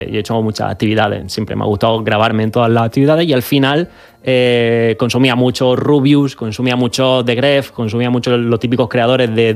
Yo he hecho muchas actividades, siempre me ha gustado grabarme en todas las actividades y al final consumía mucho Rubius, consumía mucho The Gref, consumía mucho los típicos creadores de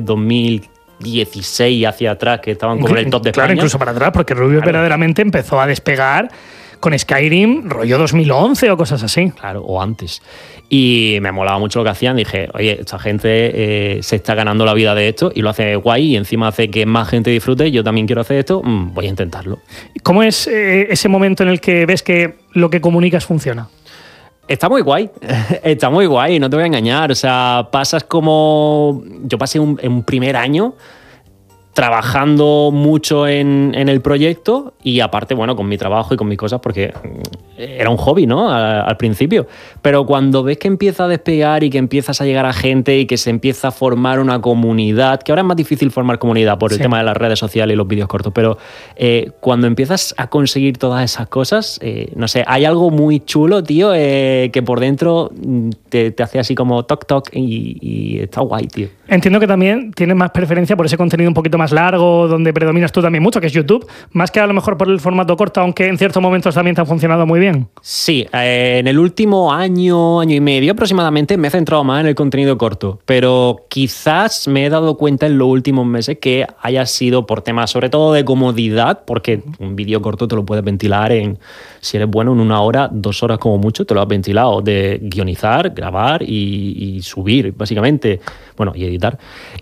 2016 hacia atrás que estaban como en el top de España. Claro, incluso para atrás, porque Rubius verdaderamente empezó a despegar con Skyrim, rollo 2011 o cosas así. Claro, o antes. Y me molaba mucho lo que hacían. Dije, oye, esta gente se está ganando la vida de esto y lo hace guay y encima hace que más gente disfrute. Yo también quiero hacer esto, voy a intentarlo. ¿Cómo es ese momento en el que ves que lo que comunicas funciona? Está muy guay, no te voy a engañar. O sea, pasas como... Yo pasé un primer año trabajando mucho en el proyecto y aparte, bueno, con mi trabajo y con mis cosas porque era un hobby, ¿no? Al principio. Pero cuando ves que empieza a despegar y que empiezas a llegar a gente y que se empieza a formar una comunidad, que ahora es más difícil formar comunidad por el tema de las redes sociales y los vídeos cortos, pero cuando empiezas a conseguir todas esas cosas, no sé, hay algo muy chulo, tío, que por dentro te hace así como toc toc y está guay, tío. Entiendo que también tienes más preferencia por ese contenido un poquito más largo, donde predominas tú también mucho, que es YouTube, más que a lo mejor por el formato corto, aunque en ciertos momentos también te ha funcionado muy bien. Sí, en el último año y medio aproximadamente me he centrado más en el contenido corto, pero quizás me he dado cuenta en los últimos meses que haya sido por temas sobre todo de comodidad, porque un vídeo corto te lo puedes ventilar si eres bueno, en 1 hora, 2 horas como mucho, te lo has ventilado, de guionizar, grabar y subir, básicamente, bueno, y editar.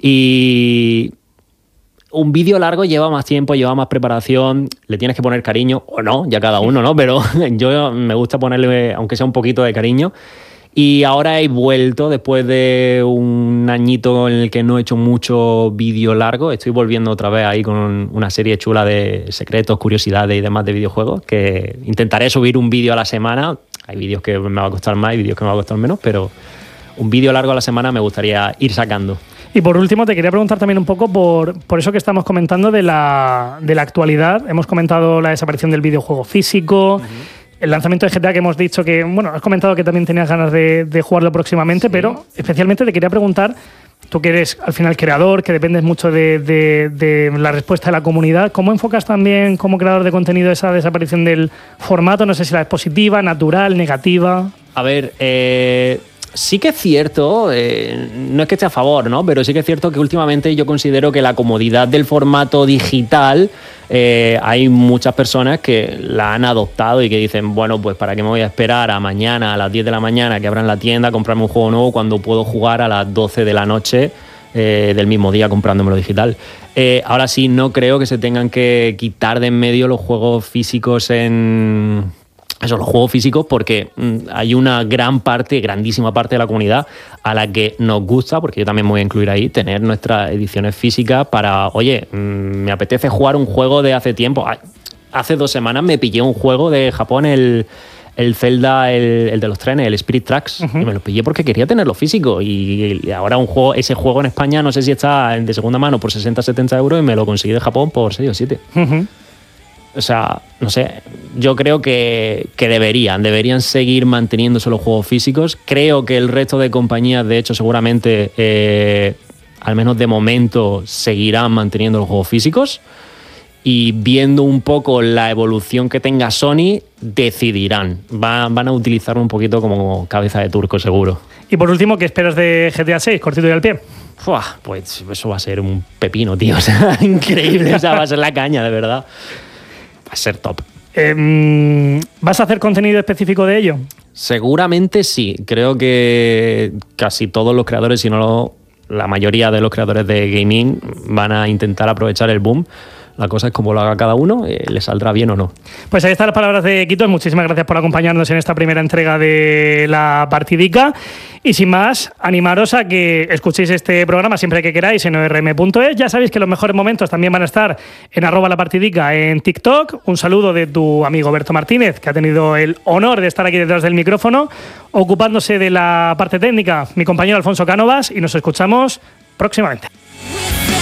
Y un vídeo largo lleva más tiempo, lleva más preparación, le tienes que poner cariño, o no, ya cada uno, ¿no? Pero yo me gusta ponerle, aunque sea un poquito de cariño. Y ahora he vuelto, después de un añito en el que no he hecho mucho vídeo largo, estoy volviendo otra vez ahí con una serie chula de secretos, curiosidades y demás de videojuegos, que intentaré subir un vídeo a la semana. Hay vídeos que me va a costar más y vídeos que me va a costar menos, pero un vídeo largo a la semana me gustaría ir sacando. Y por último, te quería preguntar también un poco por eso que estamos comentando de la actualidad. Hemos comentado la desaparición del videojuego físico, el lanzamiento de GTA que hemos dicho que, bueno, has comentado que también tenías ganas de jugarlo próximamente, pero especialmente te quería preguntar, tú que eres al final creador, que dependes mucho de la respuesta de la comunidad, ¿cómo enfocas también como creador de contenido esa desaparición del formato? No sé si la es positiva, natural, negativa. A ver, sí que es cierto, no es que esté a favor, ¿no? Pero sí que es cierto que últimamente yo considero que la comodidad del formato digital, hay muchas personas que la han adoptado y que dicen, bueno, pues ¿para qué me voy a esperar a mañana a las 10 de la mañana que abran la tienda a comprarme un juego nuevo cuando puedo jugar a las 12 de la noche del mismo día comprándomelo digital? Ahora sí, no creo que se tengan que quitar de en medio los juegos físicos los juegos físicos, porque hay una grandísima parte de la comunidad a la que nos gusta, porque yo también me voy a incluir ahí, tener nuestras ediciones físicas para, oye, me apetece jugar un juego de hace tiempo. Hace 2 semanas me pillé un juego de Japón, el Zelda, el de los trenes, el Spirit Tracks, y me lo pillé porque quería tenerlo físico. Y ahora ese juego en España no sé si está de segunda mano por 60-70 euros y me lo conseguí de Japón por 6 o 7. O sea, no sé, yo creo que deberían seguir manteniéndose los juegos físicos. Creo que el resto de compañías, de hecho, seguramente, al menos de momento, seguirán manteniendo los juegos físicos. Y viendo un poco la evolución que tenga Sony, decidirán. Van a utilizarlo un poquito como cabeza de turco, seguro. Y por último, ¿qué esperas de GTA 6, cortito y al pie? Pues eso va a ser un pepino, tío. O sea, increíble. O sea, va a ser la caña, de verdad. Va a ser top. ¿Vas a hacer contenido específico de ello? Seguramente sí. Creo que casi todos los creadores, si no la mayoría de los creadores de gaming, van a intentar aprovechar el boom. La cosa es como lo haga cada uno, le saldrá bien o no. Pues ahí están las palabras de Quitos. Muchísimas gracias por acompañarnos en esta primera entrega de La Partidica. Y sin más, animaros a que escuchéis este programa siempre que queráis en orm.es. Ya sabéis que los mejores momentos también van a estar en @lapartidica en TikTok. Un saludo de tu amigo Berto Martínez, que ha tenido el honor de estar aquí detrás del micrófono, ocupándose de la parte técnica, mi compañero Alfonso Cánovas, y nos escuchamos próximamente.